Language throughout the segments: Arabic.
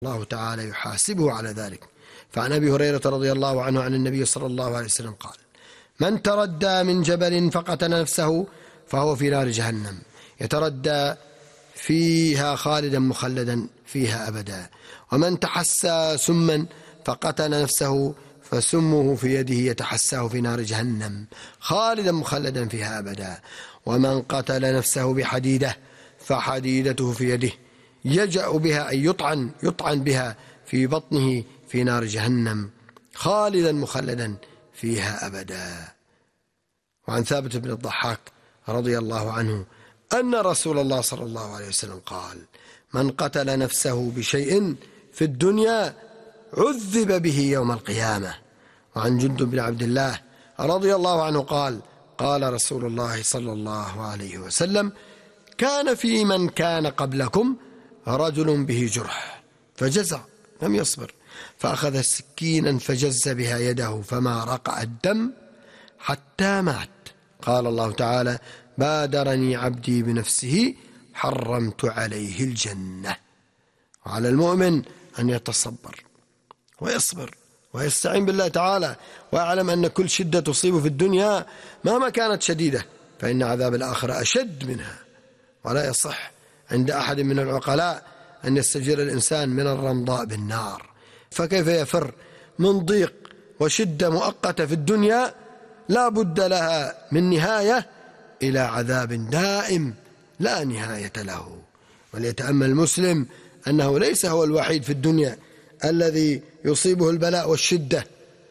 الله تعالى يحاسبه على ذلك. فعن أبي هريرة رضي الله عنه عن النبي صلى الله عليه وسلم قال: من تردى من جبل فقتل نفسه فهو في نار جهنم يتردى فيها خالدا مخلدا فيها أبدا. ومن تحسى سما فقتل نفسه فسمه في يده يتحساه في نار جهنم خالدا مخلدا فيها أبدا. ومن قتل نفسه بحديدة فحديدته في يده يجأ بها أي يطعن بها في بطنه في نار جهنم خالدا مخلدا فيها أبدا. وعن ثابت بن الضحاك رضي الله عنه أن رسول الله صلى الله عليه وسلم قال: من قتل نفسه بشيء في الدنيا عذب به يوم القيامة. وعن جندب بن عبد الله رضي الله عنه قال: قال رسول الله صلى الله عليه وسلم: كان في من كان قبلكم رجل به جرح فجزع لم يصبر فأخذ سكينا فجز بها يده فما رقع الدم حتى مات. قال الله تعالى: بادرني عبدي بنفسه حرمت عليه الجنة. وعلى المؤمن أن يتصبر ويصبر ويستعين بالله تعالى ويعلم أن كل شدة تصيب في الدنيا مهما كانت شديدة فإن عذاب الآخرة أشد منها. ولا يصح عند أحد من العقلاء أن يستجير الإنسان من الرمضاء بالنار، فكيف يفر من ضيق وشدة مؤقتة في الدنيا لا بد لها من نهاية إلى عذاب دائم لا نهاية له. وليتأمل المسلم أنه ليس هو الوحيد في الدنيا الذي يصيبه البلاء والشدة،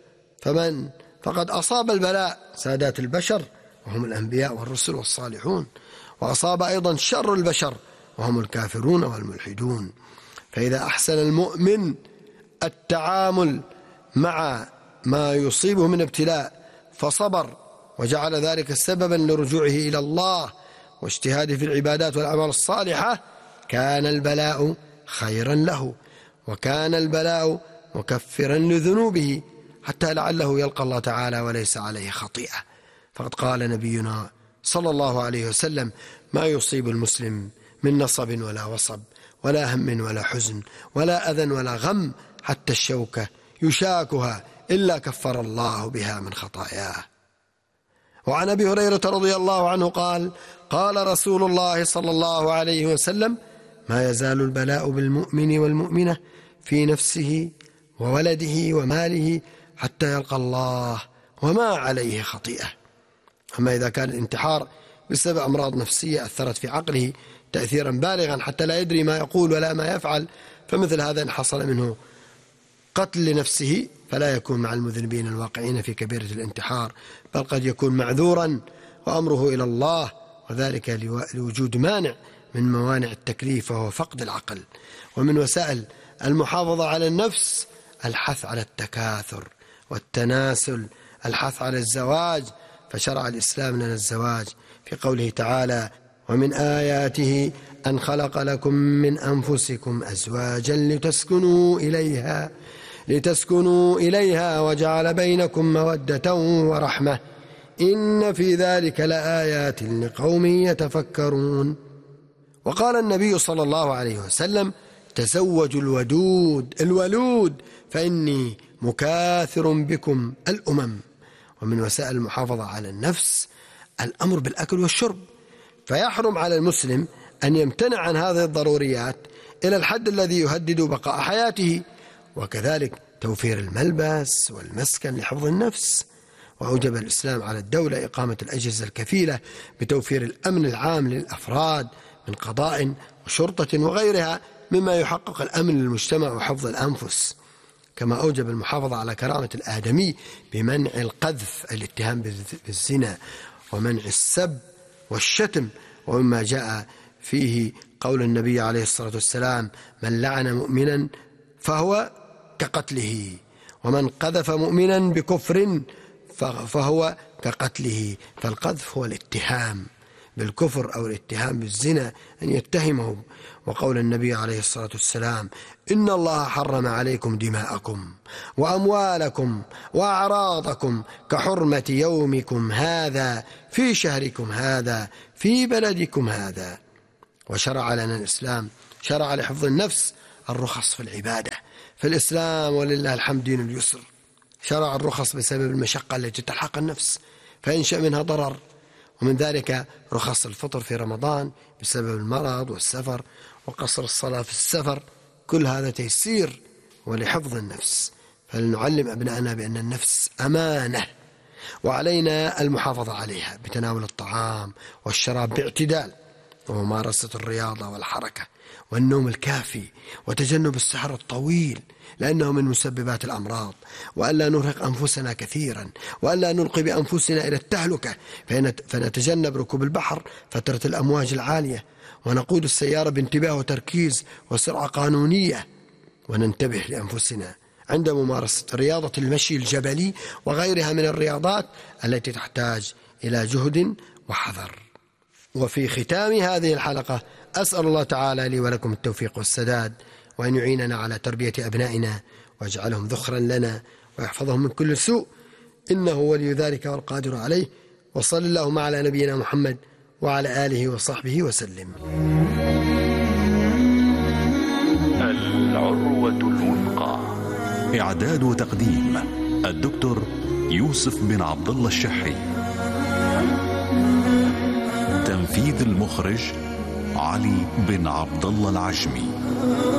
فقد أصاب البلاء سادات البشر وهم الأنبياء والرسل والصالحون، وأصاب أيضا شر البشر وهم الكافرون والملحدون. فإذا أحسن المؤمن التعامل مع ما يصيبه من ابتلاء فصبر وجعل ذلك سببا لرجوعه إلى الله واجتهاده في العبادات والأعمال الصالحة، كان البلاء خيرا له وكان البلاء مكفرا لذنوبه حتى لعله يلقى الله تعالى وليس عليه خطيئة. فقد قال نبينا صلى الله عليه وسلم: ما يصيب المسلم من نصب ولا وصب ولا هم ولا حزن ولا أذى ولا غم حتى الشوكة يشاكها إلا كفر الله بها من خطاياه. وعن أبي هريرة رضي الله عنه قال: قال رسول الله صلى الله عليه وسلم: ما يزال البلاء بالمؤمن والمؤمنة في نفسه وولده وماله حتى يلقى الله وما عليه خطيئة. أما إذا كان الانتحار بسبب أمراض نفسية أثرت في عقله تأثيرا بالغا حتى لا يدري ما يقول ولا ما يفعل، فمثل هذا إن حصل منه قتل لنفسه فلا يكون مع المذنبين الواقعين في كبيرة الانتحار، بل قد يكون معذورا وأمره إلى الله، وذلك لوجود مانع من موانع التكليف وهو فقد العقل. ومن وسائل المحافظة على النفس الحث على التكاثر والتناسل، الحث على الزواج، فشرع الإسلام لنا الزواج في قوله تعالى: ومن آياته أن خلق لكم من أنفسكم أزواجا لتسكنوا إليها وجعل بينكم مودة ورحمة إن في ذلك لآيات لقوم يتفكرون. وقال النبي صلى الله عليه وسلم: تزوجوا الولود فإني مكاثر بكم الأمم. ومن وسائل المحافظة على النفس الأمر بالأكل والشرب، فيحرم على المسلم أن يمتنع عن هذه الضروريات إلى الحد الذي يهدد بقاء حياته، وكذلك توفير الملبس والمسكن لحفظ النفس. وأوجب الإسلام على الدولة إقامة الأجهزة الكفيلة بتوفير الأمن العام للأفراد من قضاء وشرطة وغيرها مما يحقق الأمن للمجتمع وحفظ الأنفس، كما أوجب المحافظة على كرامة الآدمي بمنع القذف الاتهام بالزنا ومنع السب والشتم. ومما جاء فيه قول النبي عليه الصلاة والسلام: من لعن مؤمنا فهو كقتله، ومن قذف مؤمنا بكفر فهو كقتله. فالقذف هو الاتهام بالكفر أو الاتهام بالزنا أن يتهمه. وقول النبي عليه الصلاة والسلام: إن الله حرم عليكم دماءكم وأموالكم وأعراضكم كحرمة يومكم هذا في شهركم هذا في بلدكم هذا. وشرع لنا الإسلام شرع لحفظ النفس الرخص في العبادة. فالإسلام ولله الحمد دين اليسر، شرع الرخص بسبب المشقة التي تلحق النفس فينشأ منها ضرر، ومن ذلك رخص الفطر في رمضان بسبب المرض والسفر، وقصر الصلاة في السفر، كل هذا تيسير ولحفظ النفس. فلنعلم أبنائنا بأن النفس أمانة وعلينا المحافظة عليها بتناول الطعام والشراب باعتدال، وممارسة الرياضة والحركة والنوم الكافي، وتجنب السهر الطويل لأنه من مسببات الأمراض، وألا نرهق أنفسنا كثيرا، وألا نلقي بأنفسنا إلى التهلكة، فنتجنب ركوب البحر فترة الأمواج العالية، ونقود السيارة بانتباه وتركيز وسرعة قانونية، وننتبه لأنفسنا عند ممارسة رياضة المشي الجبلي وغيرها من الرياضات التي تحتاج إلى جهد وحذر. وفي ختام هذه الحلقة أسأل الله تعالى لي ولكم التوفيق والسداد، وأن يعيننا على تربية أبنائنا واجعلهم ذخرا لنا ويحفظهم من كل سوء، إنه ولي ذلك والقادر عليه. وصلى اللهم على نبينا محمد وعلى آله وصحبه وسلم. العروة الوثقى. إعداد وتقديم الدكتور يوسف بن عبد الله الشحي. تنفيذ المخرج علي بن عبد الله العجمي.